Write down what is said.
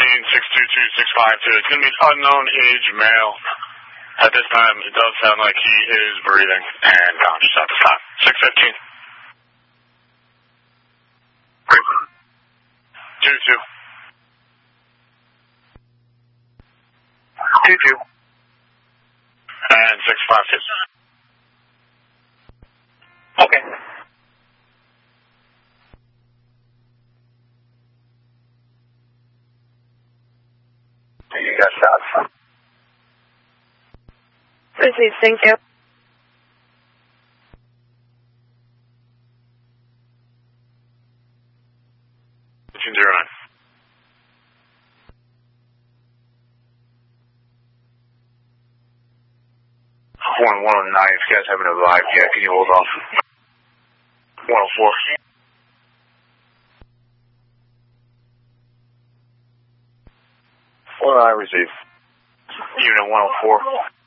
622-652. It's going to be an unknown age male. At this time, it does sound like he is breathing and conscious at this time. 615. 22. 22. And 652. Okay. You got shots. Proceed, thank you. 1809. Horn 109, if you guys haven't arrived yet, can you hold off? 104. Well, I receive. Unit 104.